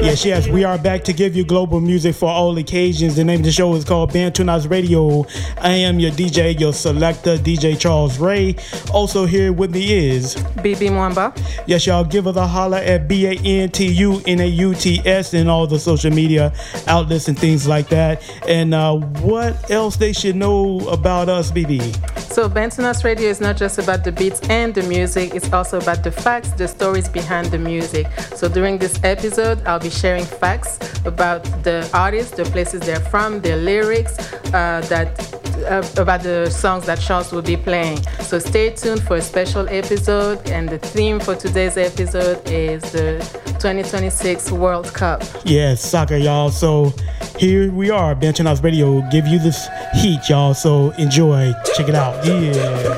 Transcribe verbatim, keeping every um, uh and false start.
Yes, yes, we are back to give you global music for all occasions. The name of the show is called Bantunas Radio. I am your D J, your selector, D J Charles Ray. Also here with me is B B Mwamba. Yes, y'all, give us a holler at B A N T U N A U T S and all the social media outlets and things like that. And uh, what else they should know about us, B B? So Bantunas Radio is not just about the beats and the music, it's also about the facts, the stories behind the music. So during this episode, I'll be sharing facts about the artists, the places they're from, their lyrics, uh, that uh, about the songs that Charles will be playing. So stay tuned for a special episode, and the theme for today's episode is the twenty twenty-six World Cup. Yes, soccer, y'all. So here we are, Bantunas Radio, give you this heat, y'all. So enjoy. Check it out. Yeah.